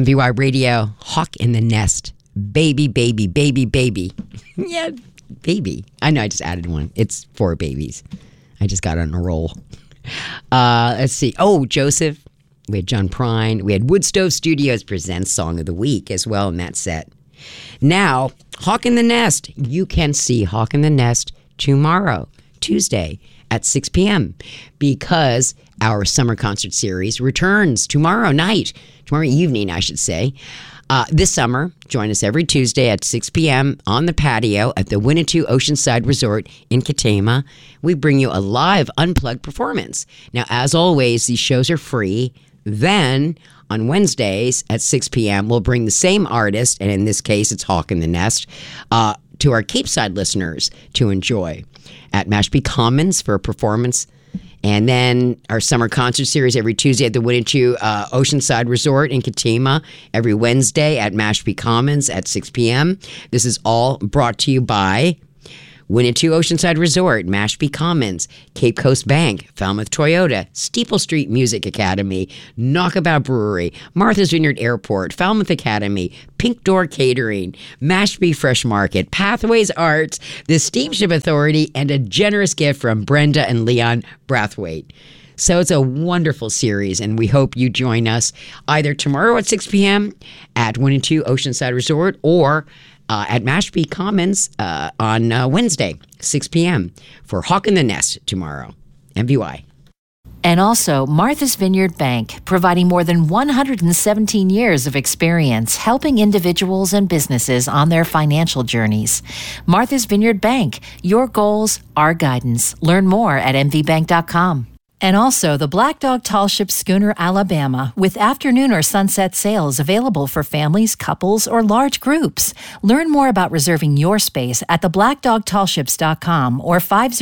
MVY Radio, Hawk in the Nest. Baby, baby, baby, baby. Yeah, baby. I know I just added one. It's 4 babies. I just got on a roll. Let's see. Oh, Joseph. We had John Prine. We had Woodstove Studios presents Song of the Week as well in that set. Now, Hawk in the Nest. You can see Hawk in the Nest tomorrow, Tuesday at 6 p.m. because our summer concert series returns tomorrow evening, I should say. This summer, join us every Tuesday at 6 p.m. on the patio at the Winnetou Oceanside Resort in Katama. We bring you a live, unplugged performance. Now, as always, these shows are free. Then, on Wednesdays at 6 p.m., we'll bring the same artist, and in this case, it's Hawk in the Nest, to our Cape Side listeners to enjoy at Mashpee Commons for a performance. And then our summer concert series every Tuesday at the Winnetou Oceanside Resort in Katama, every Wednesday at Mashpee Commons at 6 p.m. This is all brought to you by Winnetou Oceanside Resort, Mashpee Commons, Cape Coast Bank, Falmouth Toyota, Steeple Street Music Academy, Knockabout Brewery, Martha's Vineyard Airport, Falmouth Academy, Pink Door Catering, Mashpee Fresh Market, Pathways Arts, the Steamship Authority, and a generous gift from Brenda and Leon Brathwaite. So it's a wonderful series, and we hope you join us either tomorrow at 6 p.m. at Winnetou Oceanside Resort or at Mashpee Commons on Wednesday, 6 p.m. for Hawk in the Nest tomorrow. MVY. And also Martha's Vineyard Bank, providing more than 117 years of experience helping individuals and businesses on their financial journeys. Martha's Vineyard Bank, your goals, our guidance. Learn more at mvbank.com. And also the Black Dog Tall Ship Schooner, Alabama, with afternoon or sunset sails available for families, couples, or large groups. Learn more about reserving your space at theblackdogtallships.com or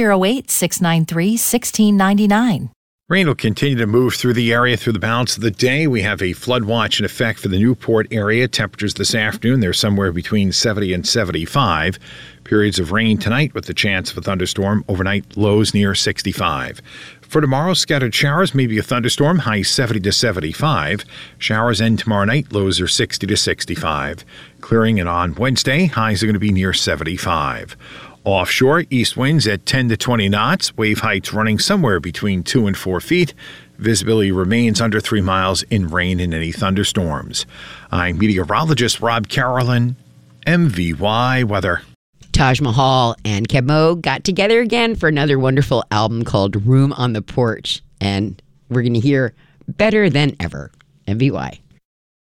508-693-1699. Rain will continue to move through the area through the balance of the day. We have a flood watch in effect for the Newport area. Temperatures this afternoon, they're somewhere between 70 and 75. Periods of rain tonight with the chance of a thunderstorm. Overnight lows near 65. For tomorrow, scattered showers, maybe a thunderstorm, highs 70 to 75. Showers end tomorrow night, lows are 60 to 65. Clearing, and on Wednesday, highs are going to be near 75. Offshore, east winds at 10 to 20 knots, wave heights running somewhere between 2 and 4 feet. Visibility remains under 3 miles in rain and any thunderstorms. I'm meteorologist Rob Carolyn, MVY Weather. Taj Mahal and Keb Mo got together again for another wonderful album called Room on the Porch. And we're going to hear Better Than Ever. MVY.